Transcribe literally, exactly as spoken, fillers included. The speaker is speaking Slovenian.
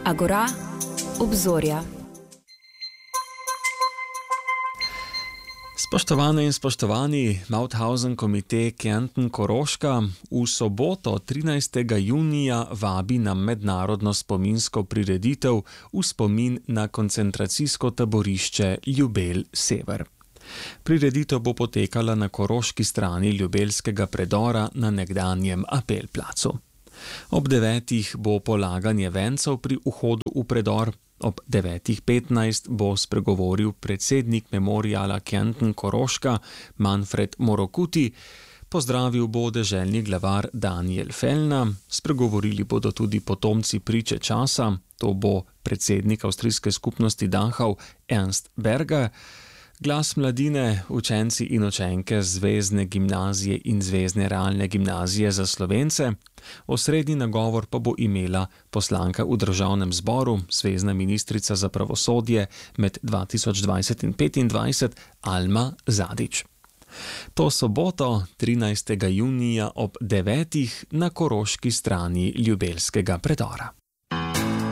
Agora, obzorja. Spoštovane in spoštovani, Mauthausen komite Kärnten Koroška v soboto trinajstega junija vabi na mednarodno spominsko prireditev v spomin na koncentracijsko taborišče Ljubelj Sever. Prireditev bo potekala na koroški strani Ljubelskega predora na nekdanjem Apelplacu. Ob devetih bo polaganje vencev pri vhodu v predor, ob devetih petnajst bo spregovoril predsednik memoriala Kärnten Koroška Manfred Morokuti, pozdravil bo deželni glavar Daniel Fellner, spregovorili bodo tudi potomci priče časa, to bo predsednik avstrijske skupnosti Dachau Ernst Berger, glas mladine, učenci in učenke Zvezne gimnazije in Zvezne realne gimnazije za Slovence. Osrednji nagovor pa bo imela poslanka v državnem zboru, zvezna ministrica za pravosodje med dva tisoč dvajset in petindvajset Alma Zadič. To soboto, trinajstega junija ob devetih na koroški strani Ljubelskega predora.